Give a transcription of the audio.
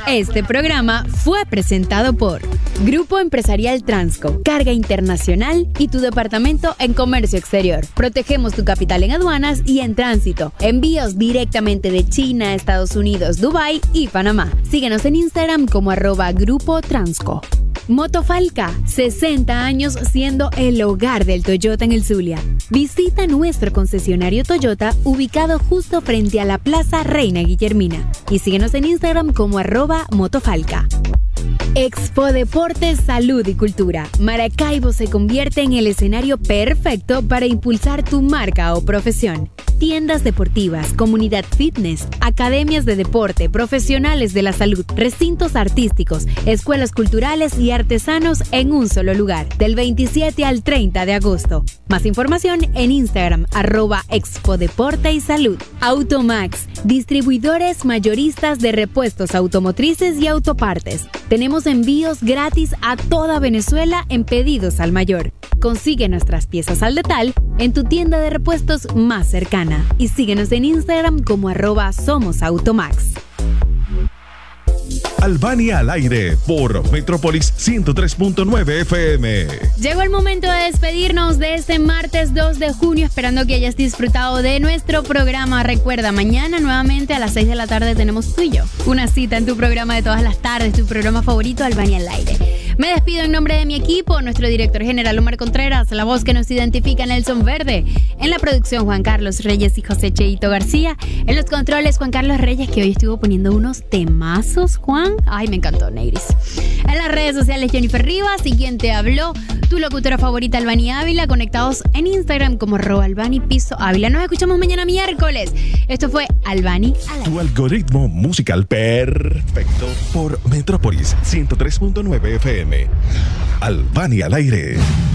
Este programa fue presentado por Grupo Empresarial Transco, Carga Internacional y tu departamento en comercio exterior. Protegemos tu capital en aduanas y en tránsito. Envíos directamente de China, Estados Unidos, Dubái y Panamá. Síguenos en Instagram como @Grupo Transco. Motofalca, 60 años siendo el hogar del Toyota en el Zulia. Visita nuestro concesionario Toyota ubicado justo frente a la Plaza Reina Guillermina y síguenos en Instagram como @Motofalca. Expo Deportes, Salud y Cultura. Maracaibo se convierte en el escenario perfecto para impulsar tu marca o profesión. Tiendas deportivas, comunidad fitness, academias de deporte, profesionales de la salud, recintos artísticos, escuelas culturales y artesanos en un solo lugar, del 27 al 30 de agosto. Más información en Instagram, @Expo Deporte y Salud. Automax, distribuidores mayoristas de repuestos automotrices y autopartes. Tenemos envíos gratis a toda Venezuela en pedidos al mayor. Consigue nuestras piezas al detalle en tu tienda de repuestos más cercana y síguenos en Instagram como @SomosAutomax. Albania al aire por Metrópolis 103.9 FM. Llegó el momento de despedirnos de este martes 2 de junio, esperando que hayas disfrutado de nuestro programa. Recuerda, mañana nuevamente a las 6 de la tarde tenemos tú y yo una cita en tu programa de todas las tardes, tu programa favorito, Albania al aire. Me despido en nombre de mi equipo, nuestro director general Omar Contreras, la voz que nos identifica Nelson Verde, en la producción Juan Carlos Reyes y José Cheito García, en los controles Juan Carlos Reyes, que hoy estuvo poniendo unos temazos, Juan. Ay, me encantó, Negris. En las redes sociales Jennifer Rivas, y quien te habló, tu locutora favorita Albani Ávila, conectados en Instagram como @Albani_Ávila. Nos escuchamos mañana miércoles. Esto fue Albani al aire. Tu algoritmo musical perfecto por Metrópolis 103.9 FM. Albani al aire.